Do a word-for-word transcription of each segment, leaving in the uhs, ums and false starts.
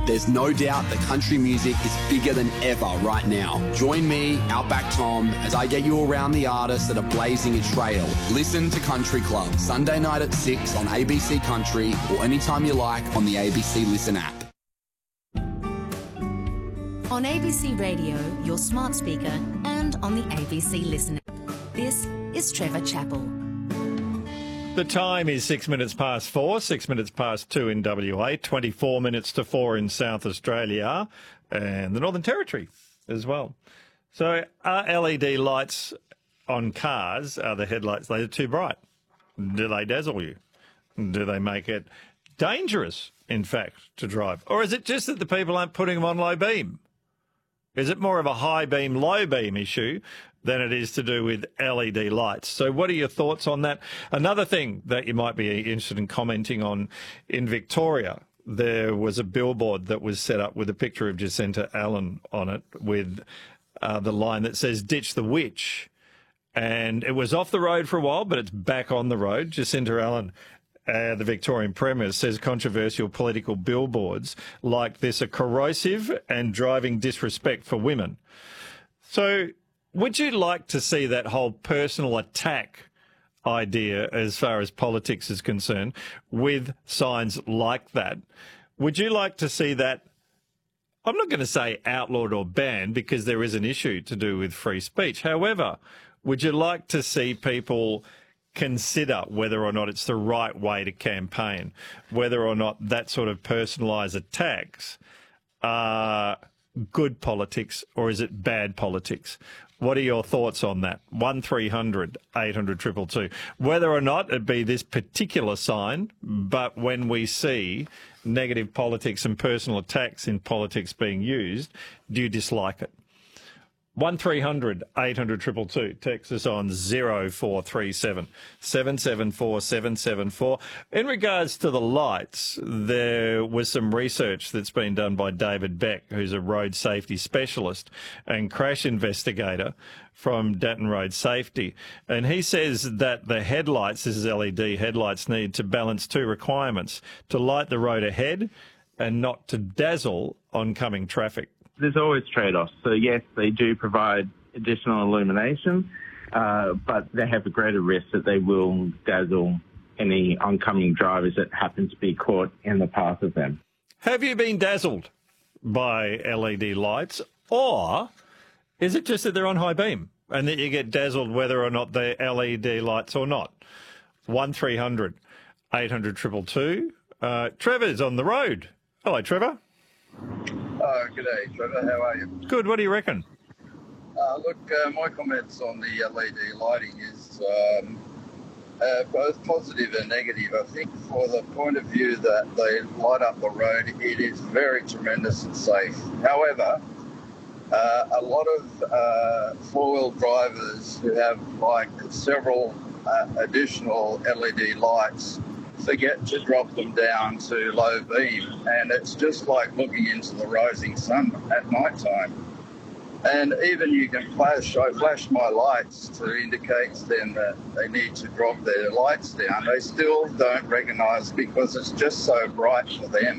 There's no doubt that country music is bigger than ever right now. Join me, Outback Tom, as I get you around the artists that are blazing a trail. Listen to Country Club, Sunday night at six on A B C Country or anytime you like on the A B C Listen app. On A B C Radio, your smart speaker, and on the A B C Listen app. This is Trevor Chappell. The time is six minutes past four, six minutes past two in W A, twenty-four minutes to four in South Australia and the Northern Territory as well. So are L E D lights on cars, are the headlights they're too bright? Do they dazzle you? Do they make it dangerous, in fact, to drive? Or is it just that the people aren't putting them on low beam? Is it more of a high beam, low beam issue than it is to do with L E D lights? So what are your thoughts on that? Another thing that you might be interested in commenting on, in Victoria, there was a billboard that was set up with a picture of Jacinta Allen on it with uh, the line that says, "Ditch the witch." And it was off the road for a while, but it's back on the road. Jacinta Allen, Uh, the Victorian Premier, says controversial political billboards like this are corrosive and driving disrespect for women. So would you like to see that whole personal attack idea as far as politics is concerned with signs like that? Would you like to see that, I'm not going to say outlawed or banned because there is an issue to do with free speech. However, would you like to see people consider whether or not it's the right way to campaign, whether or not that sort of personalised attacks are good politics or is it bad politics? What are your thoughts on that? one three hundred eight hundred two two two. Whether or not it be this particular sign, but when we see negative politics and personal attacks in politics being used, do you dislike it? one three hundred eight hundred two two two. Text us on zero four three seven seven seven four seven seven four. In regards to the lights, there was some research that's been done by David Beck, who's a road safety specialist and crash investigator from Datton Road Safety. And he says that the headlights, this is L E D headlights, need to balance two requirements: to light the road ahead and not to dazzle oncoming traffic. There's always trade-offs. So, yes, they do provide additional illumination, uh, but they have a greater risk that they will dazzle any oncoming drivers that happen to be caught in the path of them. Have you been dazzled by L E D lights, or is it just that they're on high beam and that you get dazzled whether or not they're L E D lights or not? one three hundred eight hundred two two two. Uh, Trevor's on the road. Hello, Trevor. Oh, g'day, Trevor. How are you? Good. What do you reckon? Uh, look, uh, my comments on the L E D lighting is um, uh, both positive and negative. I think for the point of view that they light up the road, it is very tremendous and safe. However, uh, a lot of uh, four-wheel drivers who have like several uh, additional L E D lights forget to drop them down to low beam, and it's just like looking into the rising sun at night time. And even you can flash, I flash my lights to indicate to them that they need to drop their lights down. They still don't recognise because it's just so bright for them.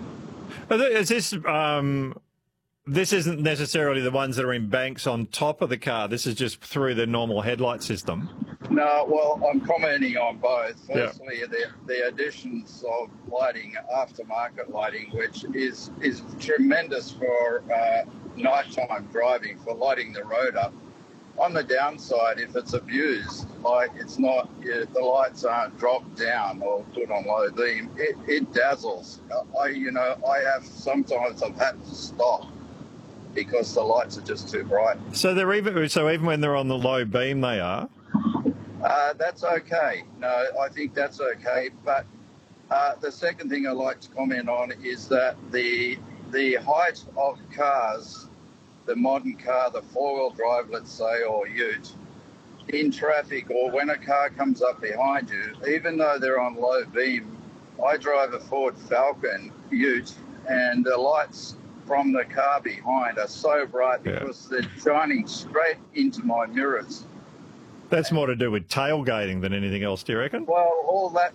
Is this, um, this isn't necessarily the ones that are in banks on top of the car. This is just through the normal headlight system. No, well, I'm commenting on both. Firstly, yeah. the, the additions of lighting, aftermarket lighting, which is is tremendous for uh, nighttime driving, for lighting the road up. On the downside, if it's abused, like it's not, yeah, the lights aren't dropped down or put on low beam, it, it dazzles. I, you know, I have sometimes I've had to stop because the lights are just too bright. So they're even so even when they're on the low beam, they are. Uh, that's okay. No, I think that's okay. But uh, the second thing I'd like to comment on is that the the height of cars, the modern car, the four-wheel drive, let's say, or ute, in traffic or when a car comes up behind you, even though they're on low beam, I drive a Ford Falcon ute and the lights from the car behind are so bright because yeah. they're shining straight into my mirrors. That's more to do with tailgating than anything else, do you reckon? Well, all that